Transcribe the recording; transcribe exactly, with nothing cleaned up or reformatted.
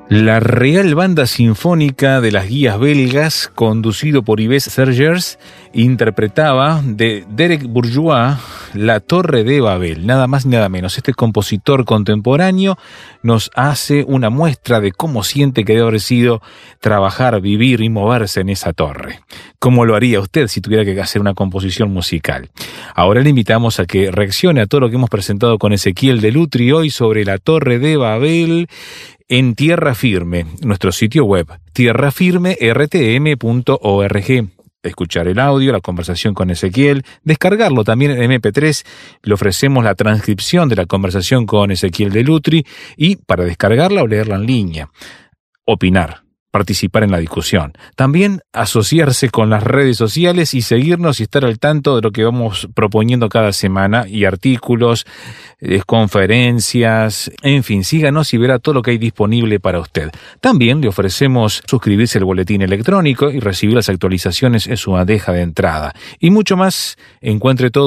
La Real Banda Sinfónica de las Guías Belgas, conducido por Yves Sergers, interpretaba de Derek Bourgeois La Torre de Babel, nada más ni nada menos. Este compositor contemporáneo nos hace una muestra de cómo siente que debe haber sido trabajar, vivir y moverse en esa torre. ¿Cómo lo haría usted si tuviera que hacer una composición musical? Ahora le invitamos a que reaccione a todo lo que hemos presentado con Ezequiel Delutri hoy sobre La Torre de Babel en Tierra Firme, nuestro sitio web, tierra firme r t m punto org. Escuchar el audio, la conversación con Ezequiel, descargarlo también en eme pe tres, le ofrecemos la transcripción de la conversación con Ezequiel Delutri y para descargarla o leerla en línea, opinar, participar en la discusión. También asociarse con las redes sociales y seguirnos y estar al tanto de lo que vamos proponiendo cada semana y artículos, eh, conferencias, en fin, síganos y verá todo lo que hay disponible para usted. También le ofrecemos suscribirse al boletín electrónico y recibir las actualizaciones en su bandeja de entrada. Y mucho más, encuentre todo